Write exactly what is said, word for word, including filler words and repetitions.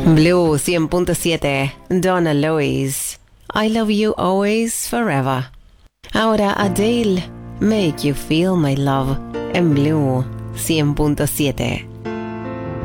Blue cien punto siete, Donna Lois, I Love You Always Forever. Ahora Adele, Make You Feel My Love, en Blue cien punto siete.